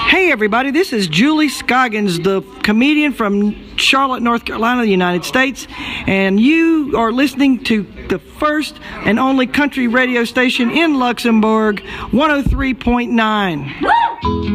Hey everybody, this is Julie Scoggins, the comedian from Charlotte, North Carolina, the United States, and you are listening to the first and only country radio station in Luxembourg, 103.9.